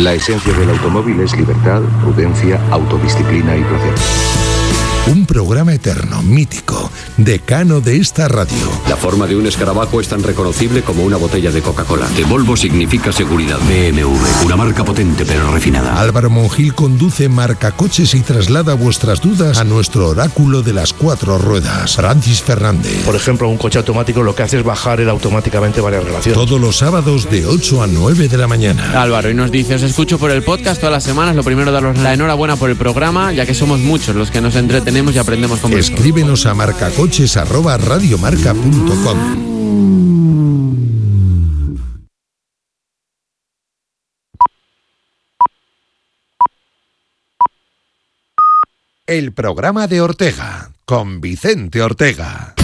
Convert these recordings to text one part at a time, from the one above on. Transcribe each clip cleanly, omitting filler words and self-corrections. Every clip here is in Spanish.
La esencia del automóvil es libertad, prudencia, autodisciplina y placer. Un programa eterno, mítico, decano de esta radio. La forma de un escarabajo es tan reconocible como una botella de Coca-Cola. De Volvo significa seguridad. BMW, una marca potente pero refinada. Álvaro Monjil conduce Marcacoches y traslada vuestras dudas a nuestro oráculo de las 4 ruedas, Francis Fernández. Por ejemplo, un coche automático lo que hace es bajar él automáticamente varias relaciones. Todos los sábados de 8 a 9 de la mañana. Álvaro, y nos dice, os escucho por el podcast todas las semanas. Lo primero, daros la enhorabuena por el programa, ya que somos muchos los que nos entretenemos y aprendemos con vosotros. Escríbenos a marcacoches@radiomarca.com. El programa de Ortega, con Vicente Ortega.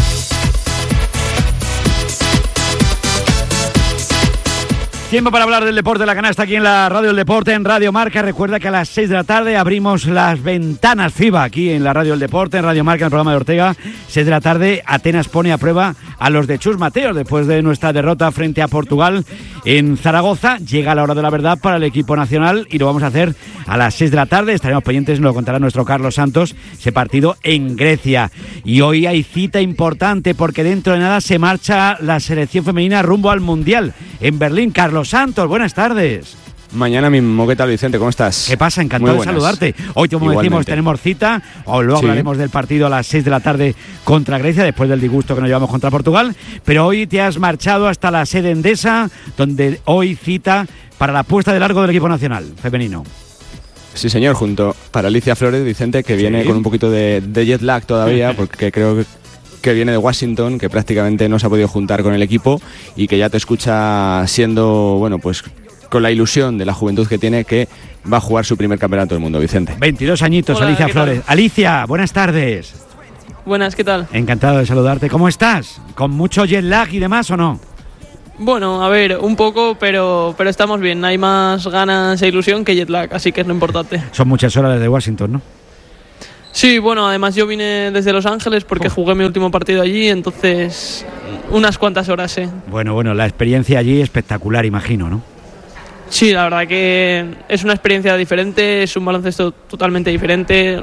Tiempo para hablar del deporte de la canasta aquí en la Radio del Deporte, en Radio Marca. Recuerda que a las 6 de la tarde abrimos las ventanas FIBA aquí en la Radio del Deporte, en Radio Marca, en el programa de Ortega. 6 de la tarde, Atenas pone a prueba a los de Chus Mateos después de nuestra derrota frente a Portugal en Zaragoza. Llega la hora de la verdad para el equipo nacional y lo vamos a hacer a las 6 de la tarde. Estaremos pendientes, nos lo contará nuestro Carlos Santos, ese partido en Grecia. Y hoy hay cita importante porque dentro de nada se marcha la selección femenina rumbo al Mundial en Berlín. Carlos Santos, buenas tardes. Mañana mismo, ¿qué tal, Vicente? ¿Cómo estás? ¿Qué pasa? Encantado de saludarte. Hoy, como decimos, tenemos cita, o luego hablaremos del partido a las 6 de la tarde contra Grecia, después del disgusto que nos llevamos contra Portugal, pero hoy te has marchado hasta la sede Endesa, donde hoy cita para la puesta de largo del equipo nacional femenino. Sí, señor, junto para Alicia Flores, Vicente, que viene con un poquito de jet lag todavía, porque creo que viene de Washington, que prácticamente no se ha podido juntar con el equipo y que ya te escucha siendo, bueno, pues con la ilusión de la juventud que tiene, que va a jugar su primer campeonato del mundo, Vicente. 22 añitos. Hola, Alicia Flores. Alicia, buenas tardes. Buenas, ¿qué tal? Encantado de saludarte. ¿Cómo estás? ¿Con mucho jet lag y demás o no? Bueno, a ver, un poco, pero estamos bien. Hay más ganas e ilusión que jet lag, así que es lo importante. Son muchas horas desde Washington, ¿no? Sí, bueno, además yo vine desde Los Ángeles porque jugué mi último partido allí, entonces unas cuantas horas, Bueno, la experiencia allí espectacular, imagino, ¿no? Sí, la verdad que es una experiencia diferente, es un baloncesto totalmente diferente,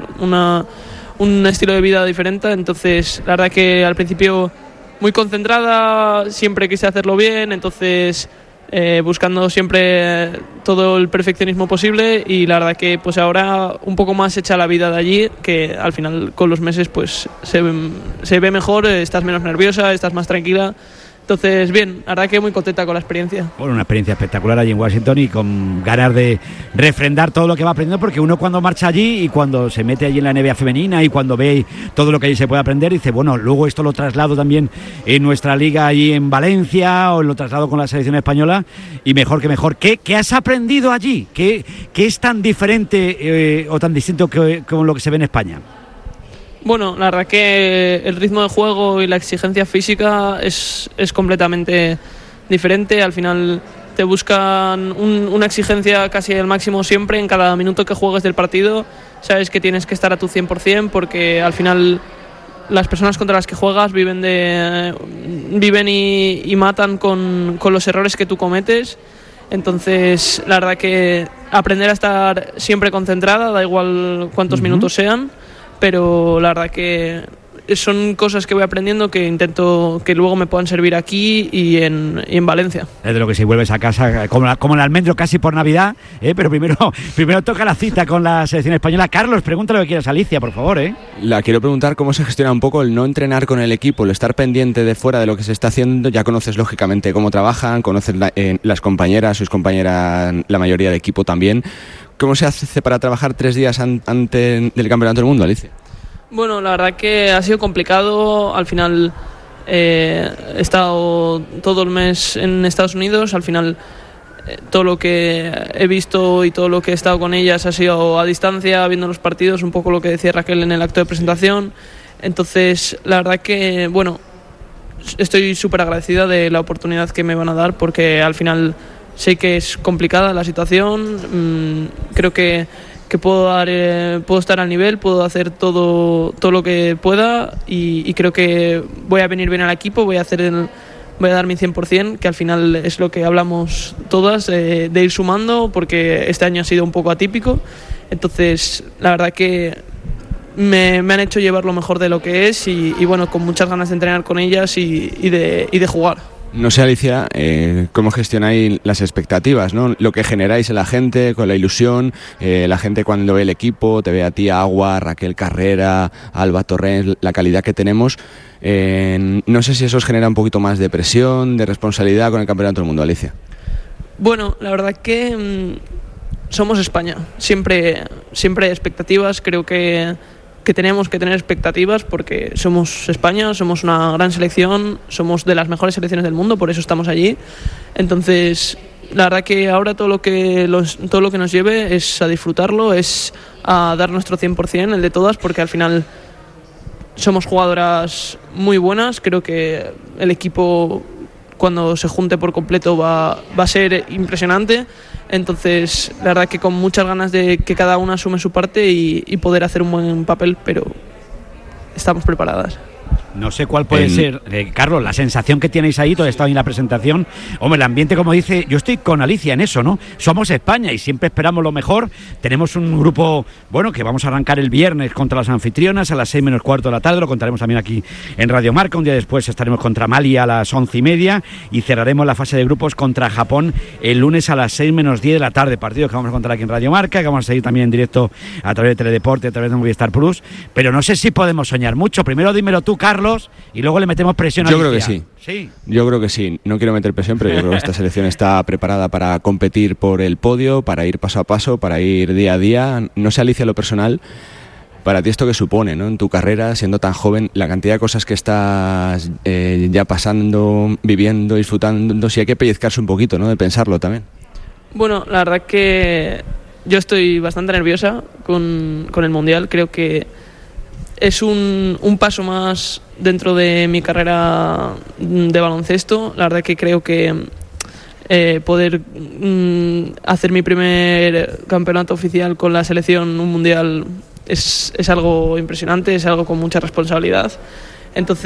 un estilo de vida diferente, entonces la verdad que al principio muy concentrada, siempre quise hacerlo bien, entonces buscando siempre todo el perfeccionismo posible, y la verdad que pues ahora un poco más hecha la vida de allí, que al final con los meses pues se ve mejor, estás menos nerviosa, estás más tranquila. Entonces, bien, la verdad que muy contenta con la experiencia. Bueno, una experiencia espectacular allí en Washington y con ganas de refrendar todo lo que va aprendiendo, porque uno cuando marcha allí y cuando se mete allí en la NBA femenina y cuando ve todo lo que allí se puede aprender, dice, bueno, luego esto lo traslado también en nuestra liga allí en Valencia, o lo traslado con la selección española, y mejor que mejor. ¿Qué has aprendido allí? ¿Qué es tan diferente o tan distinto con lo que se ve en España? Bueno, la verdad que el ritmo de juego y la exigencia física es completamente diferente. Al final te buscan una exigencia casi al máximo siempre. En cada minuto que juegues del partido sabes que tienes que estar a tu 100%, porque al final las personas contra las que juegas viven y matan con los errores que tú cometes. Entonces, la verdad que aprender a estar siempre concentrada, da igual cuántos minutos sean, pero la verdad que son cosas que voy aprendiendo, que intento que luego me puedan servir aquí y en Valencia. Es de lo que si vuelves a casa como el almendro casi por Navidad, pero primero toca la cita con la selección española. Carlos, pregunta lo que quieras a Alicia, por favor. La quiero preguntar cómo se gestiona un poco el no entrenar con el equipo, el estar pendiente de fuera de lo que se está haciendo. Ya conoces lógicamente cómo trabajan, conoces las compañeras, sus compañeras, la mayoría de equipo también. ¿Cómo se hace para trabajar 3 días antes del Campeonato del Mundo, Alicia? Bueno, la verdad que ha sido complicado. Al final he estado todo el mes en Estados Unidos. Al final todo lo que he visto y todo lo que he estado con ellas ha sido a distancia, viendo los partidos, un poco lo que decía Raquel en el acto de presentación. Entonces, la verdad que, bueno, estoy súper agradecida de la oportunidad que me van a dar, porque al final sé que es complicada la situación. Creo que puedo estar al nivel, puedo hacer todo lo que pueda, y creo que voy a venir bien al equipo, voy a hacer voy a dar mi 100%, que al final es lo que hablamos todas, de ir sumando, porque este año ha sido un poco atípico. Entonces, la verdad que me han hecho llevar lo mejor de lo que es y bueno, con muchas ganas de entrenar con ellas y de jugar. No sé, Alicia, cómo gestionáis las expectativas, ¿no? Lo que generáis en la gente, con la ilusión, la gente cuando ve el equipo, te ve a ti, Agua, Raquel Carrera, Alba Torrens, la calidad que tenemos. No sé si eso os genera un poquito más de presión, de responsabilidad con el Campeonato del Mundo, Alicia. Bueno, la verdad que somos España. Siempre hay expectativas. Creo que tenemos que tener expectativas porque somos España, somos una gran selección, somos de las mejores selecciones del mundo, por eso estamos allí. Entonces, la verdad que ahora todo lo que nos lleve es a disfrutarlo, es a dar nuestro 100%, el de todas, porque al final somos jugadoras muy buenas. Creo que el equipo, cuando se junte por completo, va a ser impresionante. Entonces, la verdad que con muchas ganas de que cada una asume su parte y poder hacer un buen papel, pero estamos preparadas. No sé cuál puede ser, Carlos, la sensación que tenéis ahí, todo estado en la presentación. Hombre, el ambiente, como dice, yo estoy con Alicia en eso, ¿no? Somos España y siempre esperamos lo mejor. Tenemos un grupo, bueno, que vamos a arrancar el viernes contra las anfitrionas a las 6:15 de la tarde, lo contaremos también aquí en Radio Marca. Un día después estaremos contra Mali a las 11:30 y cerraremos la fase de grupos contra Japón el lunes a las 6:10 de la tarde. Partidos que vamos a contar aquí en Radio Marca, que vamos a seguir también en directo a través de Teledeporte, a través de Movistar Plus. Pero no sé si podemos soñar mucho. Primero dímelo tú, Carlos, y luego le metemos presión a Alicia. Yo creo que sí. ¿Sí? Yo creo que sí. No quiero meter presión, pero yo creo que esta selección está preparada para competir por el podio, para ir paso a paso, para ir día a día. No sé, Alicia, lo personal, para ti esto que supone, ¿no? En tu carrera, siendo tan joven, la cantidad de cosas que estás ya pasando, viviendo, disfrutando, si hay que pellizcarse un poquito, ¿no? De pensarlo también. Bueno, la verdad que yo estoy bastante nerviosa con el Mundial. Creo que es un paso más dentro de mi carrera de baloncesto. La verdad que creo que poder hacer mi primer campeonato oficial con la selección, un Mundial, es algo impresionante, es algo con mucha responsabilidad. Entonces